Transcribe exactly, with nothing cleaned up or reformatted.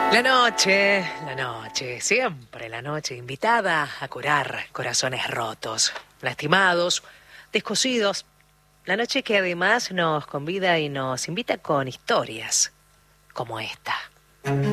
La noche, la noche, siempre la noche invitada a curar corazones rotos, lastimados, descosidos. La noche que además nos convida y nos invita con historias como esta.